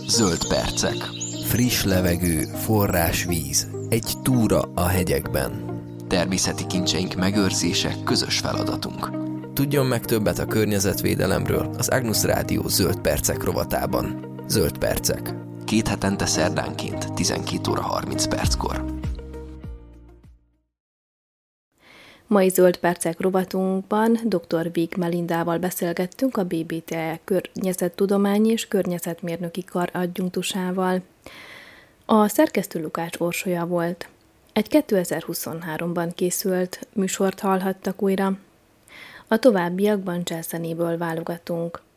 Zöld percek. Friss levegő, forrás víz, egy túra a hegyekben. Természeti kincseink megőrzése közös feladatunk. Tudjon meg többet a környezetvédelemről az Agnus Rádió Zöld percek rovatában. Zöld percek. 2 hetente szerdánként 12 óra 30 perckor. Mai Zöld percek rovatunkban dr. Vig Melindával beszélgettünk a BBTE környezettudományi és környezetmérnöki kar adjunktusával. A szerkesztő Lukács Orsolya volt. Egy 2023-ban készült műsort hallhattak újra. A továbbiakban jazz zenéből válogatunk.